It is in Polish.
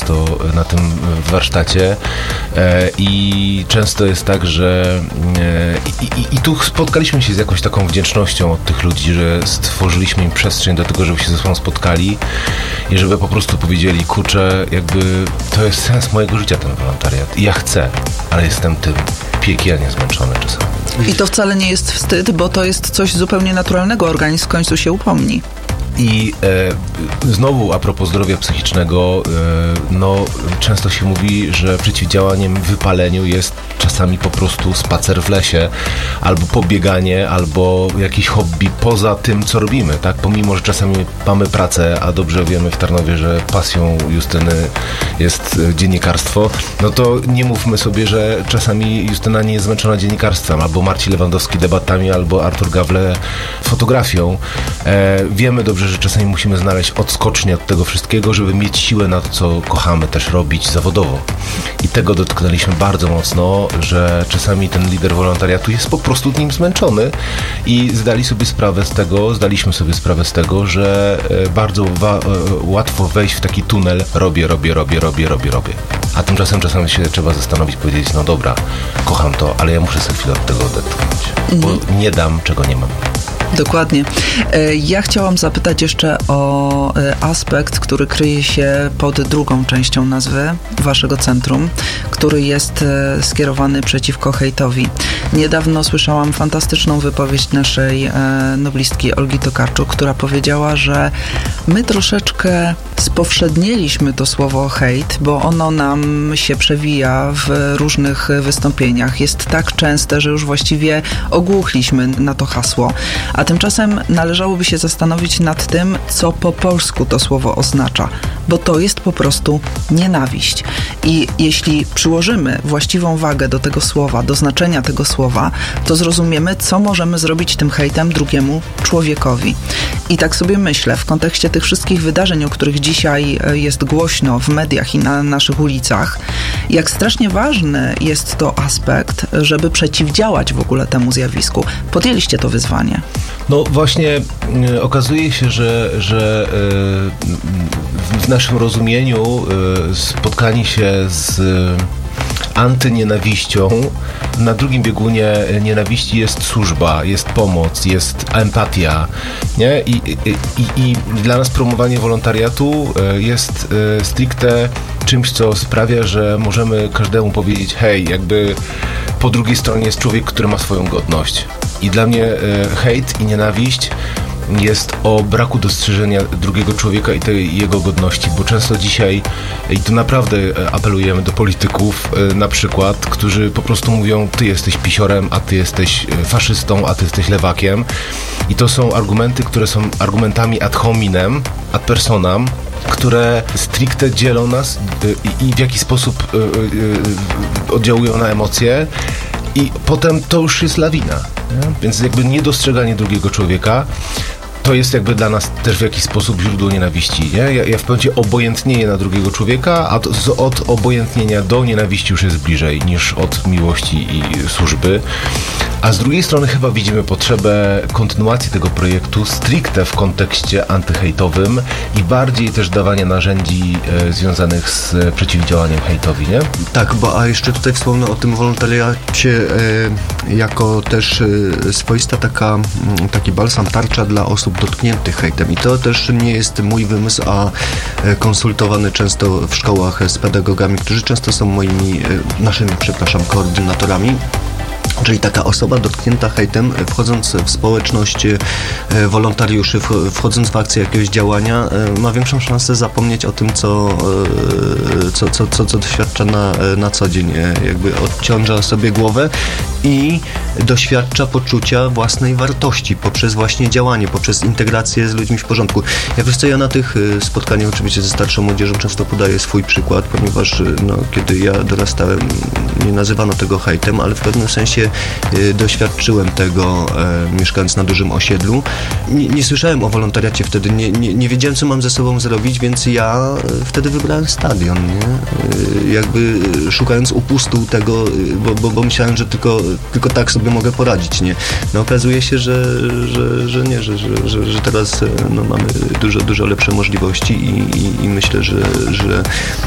często na tym warsztacie i często jest tak, że i tu spotkaliśmy się z jakąś taką wdzięcznością od tych ludzi, że stworzyliśmy im przestrzeń do tego, żeby się ze sobą spotkali i żeby po prostu powiedzieli, kurczę, jakby to jest sens mojego życia, ten wolontariat. I ja chcę, ale jestem tym piekielnie zmęczony czasami. I to wcale nie jest wstyd, bo to jest coś zupełnie naturalnego. Organizm w końcu się upomni. I znowu a propos zdrowia psychicznego, często się mówi, że przeciwdziałaniem wypaleniu jest czasami po prostu spacer w lesie, albo pobieganie, albo jakieś hobby poza tym, co robimy, tak? Pomimo, że czasami mamy pracę, a dobrze wiemy w Tarnowie, że pasją Justyny jest dziennikarstwo, no to nie mówmy sobie, że czasami Justyna nie jest zmęczona dziennikarstwem, albo Marcin Lewandowski debatami, albo Artur Gawle fotografią. Wiemy dobrze, że czasami musimy znaleźć odskocznię od tego wszystkiego, żeby mieć siłę na to, co kochamy też robić zawodowo. I tego dotknęliśmy bardzo mocno, że czasami ten lider wolontariatu jest po prostu nim zmęczony i zdaliśmy sobie sprawę z tego, że bardzo łatwo wejść w taki tunel robię. A tymczasem czasami się trzeba zastanowić, powiedzieć, no dobra, kocham to, ale ja muszę sobie chwilę od tego odetchnąć, bo nie dam, czego nie mam. Dokładnie. Ja chciałam zapytać jeszcze o aspekt, który kryje się pod drugą częścią nazwy waszego centrum, który jest skierowany przeciwko hejtowi. Niedawno słyszałam fantastyczną wypowiedź naszej noblistki Olgi Tokarczuk, która powiedziała, że my troszeczkę spowszednieliśmy to słowo hejt, bo ono nam się przewija w różnych wystąpieniach. Jest tak częste, że już właściwie ogłuchliśmy na to hasło. A tymczasem należałoby się zastanowić nad tym, co po polsku to słowo oznacza, bo to jest po prostu nienawiść. I jeśli przyłożymy właściwą wagę do tego słowa, do znaczenia tego słowa, to zrozumiemy, co możemy zrobić tym hejtem drugiemu człowiekowi. I tak sobie myślę, w kontekście tych wszystkich wydarzeń, o których dzisiaj jest głośno w mediach i na naszych ulicach, jak strasznie ważny jest to aspekt, żeby przeciwdziałać w ogóle temu zjawisku. Podjęliście to wyzwanie. No właśnie okazuje się, że w naszym rozumieniu spotkanie się z antynienawiścią, na drugim biegunie nienawiści jest służba, jest pomoc, jest empatia, nie? I dla nas promowanie wolontariatu jest stricte czymś, co sprawia, że możemy każdemu powiedzieć, hej, jakby po drugiej stronie jest człowiek, który ma swoją godność. I dla mnie hejt i nienawiść jest o braku dostrzeżenia drugiego człowieka i tej jego godności, bo często dzisiaj, i tu naprawdę apelujemy do polityków na przykład, którzy po prostu mówią, ty jesteś pisiorem, a ty jesteś faszystą, a ty jesteś lewakiem, i to są argumenty, które są argumentami ad hominem, ad personam, które stricte dzielą nas i w jakiś sposób oddziałują na emocje, i potem to już jest lawina. Nie? Więc jakby niedostrzeganie drugiego człowieka to jest jakby dla nas też w jakiś sposób źródło nienawiści. Nie? Ja w pewnym momencie obojętnienie na drugiego człowieka, a od obojętnienia do nienawiści już jest bliżej niż od miłości i służby. A z drugiej strony chyba widzimy potrzebę kontynuacji tego projektu stricte w kontekście antyhejtowym i bardziej też dawania narzędzi związanych z przeciwdziałaniem hejtowi, nie? Tak, a jeszcze tutaj wspomnę o tym wolontariacie jako też swoista taki balsam, tarcza dla osób dotkniętych hejtem. I to też nie jest mój wymysł, a konsultowany często w szkołach z pedagogami, którzy często są naszymi koordynatorami. Czyli taka osoba dotknięta hejtem, wchodząc w społeczność wolontariuszy, wchodząc w akcję jakiegoś działania, ma większą szansę zapomnieć o tym, co doświadcza na co dzień. Jakby odciąża sobie głowę i doświadcza poczucia własnej wartości poprzez właśnie działanie, poprzez integrację z ludźmi w porządku. Ja na tych spotkaniach oczywiście ze starszą młodzieżą często podaję swój przykład, ponieważ kiedy ja dorastałem, nie nazywano tego hejtem, ale w pewnym sensie doświadczyłem tego, mieszkając na dużym osiedlu. Nie słyszałem o wolontariacie wtedy, nie wiedziałem, co mam ze sobą zrobić, więc ja wtedy wybrałem stadion, nie? Jakby szukając upustu tego, bo myślałem, że tylko tak sobie mogę poradzić, nie? No okazuje się, że nie, że teraz mamy dużo lepsze możliwości i myślę, że